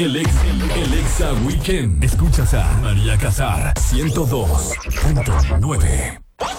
El Exa Weekend. Escuchas a María Casar, 102.9.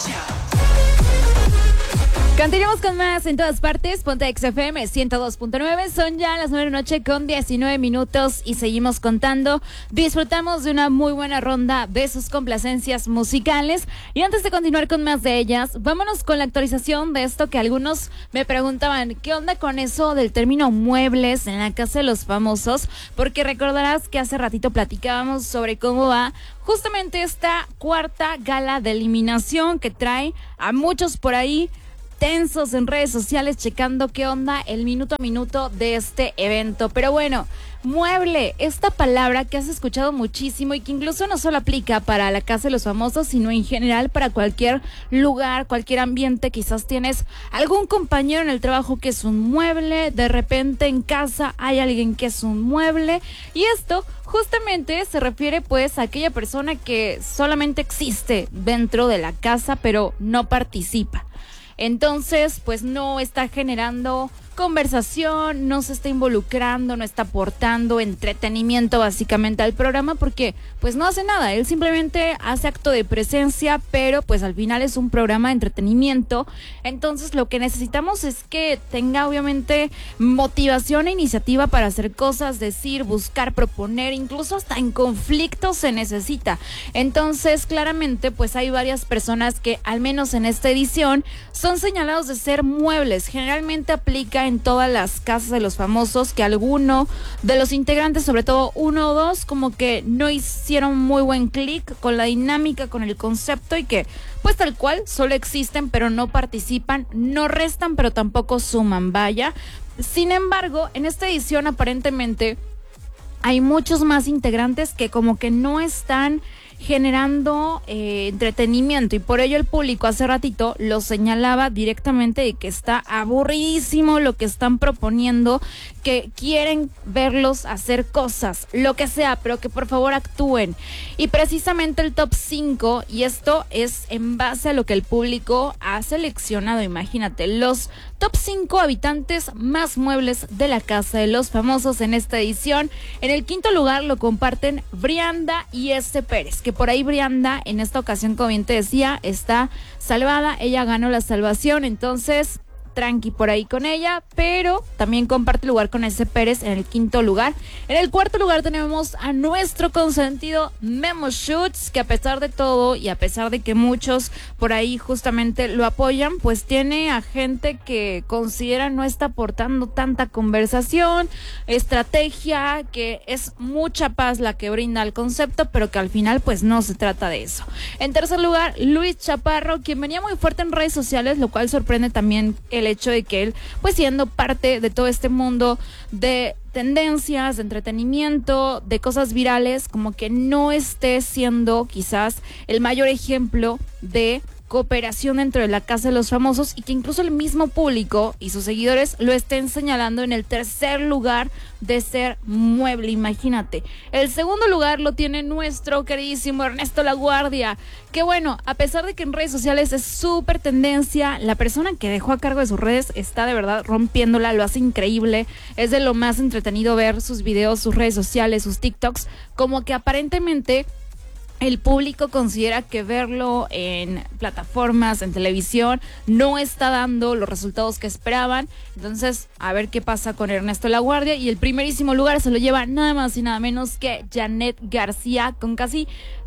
Continuamos con más en todas partes. Ponte Exa FM 102.9. Son ya las 9 de la noche con 19 minutos y seguimos contando. Disfrutamos de una muy buena ronda de sus complacencias musicales. Y antes de continuar con más de ellas, vámonos con la actualización de esto que algunos me preguntaban. ¿Qué onda con eso del término muebles en la casa de los famosos? Porque recordarás que hace ratito platicábamos sobre cómo va justamente esta cuarta gala de eliminación que trae a muchos por ahí tensos en redes sociales checando qué onda el minuto a minuto de este evento. Pero bueno, mueble, esta palabra que has escuchado muchísimo y que incluso no solo aplica para la casa de los famosos, sino en general para cualquier lugar, cualquier ambiente. Quizás tienes algún compañero en el trabajo que es un mueble, de repente en casa hay alguien que es un mueble, y esto justamente se refiere pues a aquella persona que solamente existe dentro de la casa pero no participa. Entonces, pues no está generando conversación, no se está involucrando, no está aportando entretenimiento básicamente al programa porque pues no hace nada, él simplemente hace acto de presencia, pero pues al final es un programa de entretenimiento. Entonces lo que necesitamos es que tenga obviamente motivación e iniciativa para hacer cosas, decir, buscar, proponer, incluso hasta en conflictos se necesita. Entonces claramente pues hay varias personas que al menos en esta edición son señalados de ser muebles. Generalmente aplica en todas las casas de los famosos que alguno de los integrantes, sobre todo uno o dos, como que no hicieron muy buen clic con la dinámica, con el concepto, y que pues tal cual solo existen pero no participan, no restan pero tampoco suman, vaya. Sin embargo, en esta edición aparentemente hay muchos más integrantes que como que no están generando entretenimiento, y por ello el público hace ratito lo señalaba directamente de que está aburridísimo lo que están proponiendo, que quieren verlos hacer cosas, lo que sea, pero que por favor actúen. Y precisamente el top 5, y esto es en base a lo que el público ha seleccionado, imagínate, los top 5 habitantes más muebles de la casa de los famosos en esta edición. En el quinto lugar lo comparten Brianda y S. Pérez, que por ahí Brianda en esta ocasión, como bien te decía, está salvada, ella ganó la salvación, entonces tranqui por ahí con ella, pero también comparte lugar con S. Pérez en el quinto lugar. En el cuarto lugar tenemos a nuestro consentido Memo Shoots, que a pesar de todo y a pesar de que muchos por ahí justamente lo apoyan, pues tiene a gente que considera no está aportando tanta conversación, estrategia, que es mucha paz la que brinda al concepto, pero que al final pues no se trata de eso. En tercer lugar, Luis Chaparro, quien venía muy fuerte en redes sociales, lo cual sorprende también el hecho de que él, pues siendo parte de todo este mundo de tendencias, de entretenimiento, de cosas virales, como que no esté siendo quizás el mayor ejemplo de cooperación dentro de la casa de los famosos, y que incluso el mismo público y sus seguidores lo estén señalando en el tercer lugar de ser mueble, imagínate. El segundo lugar lo tiene nuestro queridísimo Ernesto La Guardia, que bueno, a pesar de que en redes sociales es súper tendencia, la persona que dejó a cargo de sus redes está de verdad rompiéndola, lo hace increíble, es de lo más entretenido ver sus videos, sus redes sociales, sus TikToks, como que aparentemente el público considera que verlo en plataformas, en televisión, no está dando los resultados que esperaban. Entonces, a ver qué pasa con Ernesto La Guardia. Y el primerísimo lugar se lo lleva nada más y nada menos que Janet García, con casi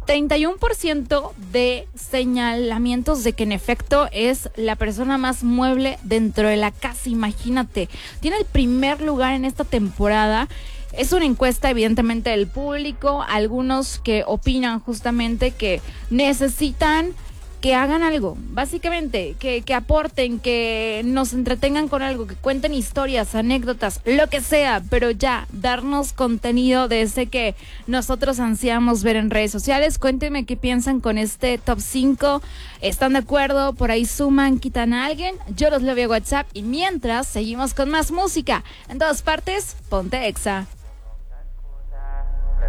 31% de señalamientos de que en efecto es la persona más mueble dentro de la casa. Imagínate, tiene el primer lugar en esta temporada. Es una encuesta evidentemente del público, algunos que opinan justamente que necesitan que hagan algo, básicamente, que aporten, que nos entretengan con algo, que cuenten historias, anécdotas, lo que sea, pero ya, darnos contenido de ese que nosotros ansiamos ver en redes sociales. Cuéntenme qué piensan con este top 5, ¿están de acuerdo? Por ahí suman, quitan a alguien, yo los leo vía WhatsApp, y mientras seguimos con más música, en todas partes, ponte Exa.